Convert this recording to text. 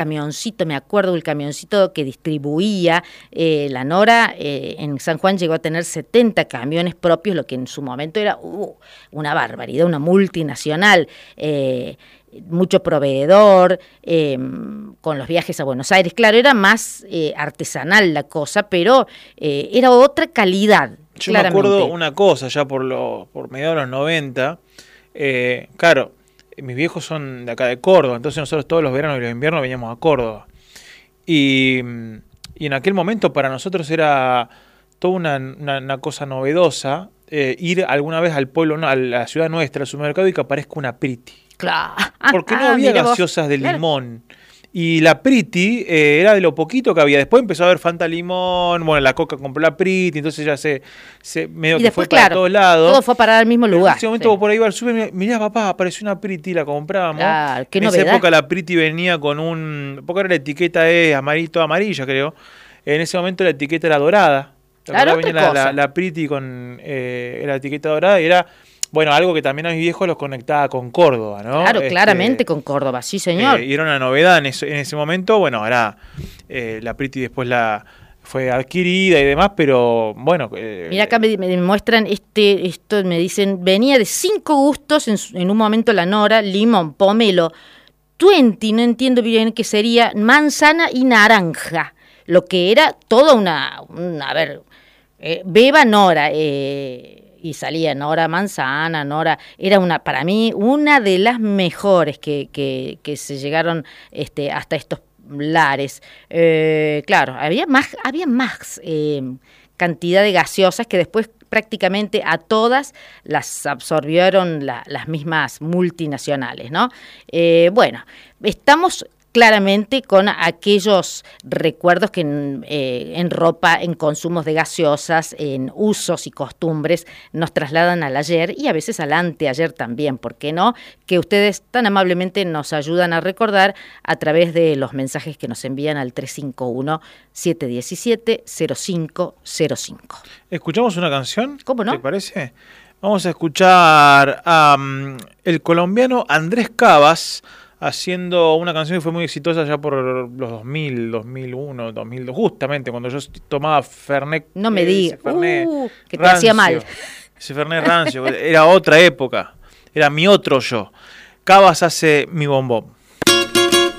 camioncito, me acuerdo el camioncito que distribuía la Nora, en San Juan llegó a tener 70 camiones propios, lo que en su momento era una barbaridad, una multinacional, mucho proveedor, con los viajes a Buenos Aires. Claro, era más artesanal la cosa, pero era otra calidad. Yo claramente. me acuerdo una cosa, ya por mediados de los 90, claro, mis viejos son de acá de Córdoba, entonces nosotros todos los veranos y los inviernos veníamos a Córdoba. Y en aquel momento para nosotros era toda una cosa novedosa ir alguna vez al pueblo, a la ciudad nuestra, al supermercado, y que aparezca una Priti. Claro. Porque no había gaseosas de limón. Y la Priti era de lo poquito que había. Después empezó a haber Fanta Limón, bueno, la Coca compró la Priti, entonces ya se medio que después, fue para todos lados. Todo fue a parar al mismo lugar. En ese momento vos por ahí iba al súper, mirá papá, apareció una Priti, la comprábamos. Claro, qué en novedad. esa época la Priti venía con porque ahora la etiqueta es amarilla, creo. En ese momento la etiqueta era dorada. Claro, venía la Priti con la etiqueta dorada y era... Bueno, algo que también a mis viejos los conectaba con Córdoba, ¿no? Claro, claramente con Córdoba, sí señor. Y era una novedad en ese momento. Bueno, ahora la Priti después fue adquirida y demás, pero bueno. Mira, acá me muestran esto me dicen, venía de 5 gustos en un momento la Nora: limón, pomelo, 20, no entiendo bien qué sería, manzana y naranja. Lo que era toda beba Nora, y salía Nora manzana, Nora, era para mí una de las mejores que se llegaron hasta estos lares. Claro, había más cantidad de gaseosas que después prácticamente a todas las absorbieron las mismas multinacionales, ¿no? Bueno, estamos claramente con aquellos recuerdos que en ropa, en consumos de gaseosas, en usos y costumbres nos trasladan al ayer y a veces al anteayer también, ¿por qué no? Que ustedes tan amablemente nos ayudan a recordar a través de los mensajes que nos envían al 351-717-0505. ¿Escuchamos una canción? ¿Cómo no? ¿Te parece? Vamos a escuchar a el colombiano Andrés Cavas, haciendo una canción que fue muy exitosa ya por los 2000, 2001, 2002, justamente cuando yo tomaba Fernet. No me digas, que te rancio, hacía mal. Ese Fernet rancio, era otra época, era mi otro yo. Cavas hace Mi Bombón.